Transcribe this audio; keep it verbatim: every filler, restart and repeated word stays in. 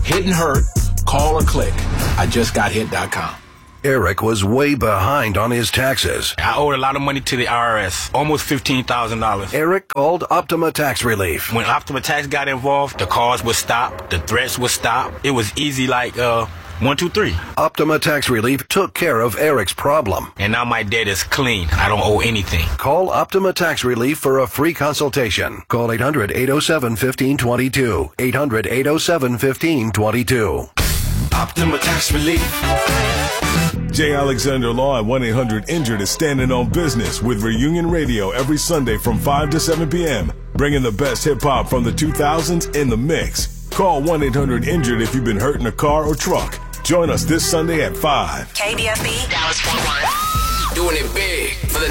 Hit and hurt, call or click. I just got hit dot com. Eric was way behind on his taxes. I owed a lot of money to the I R S, almost fifteen thousand dollars. Eric called Optima Tax Relief. When Optima Tax got involved, the calls would stop, the threats would stop. It was easy like, uh, one, two, three. Optima Tax Relief took care of Eric's problem. And now my debt is clean. I don't owe anything. Call Optima Tax Relief for a free consultation. Call eight hundred, eight oh seven, one five two two. eight hundred, eight oh seven, one five two two. Optima Tax Relief. J. Alexander Law at one eight hundred injured is standing on business with Reunion Radio every Sunday from five to seven p.m., bringing the best hip-hop from the two thousands in the mix. Call one eight hundred injured if you've been hurt in a car or truck. Join us this Sunday at five. K D F B, Dallas Fort Worth. Doing it big for the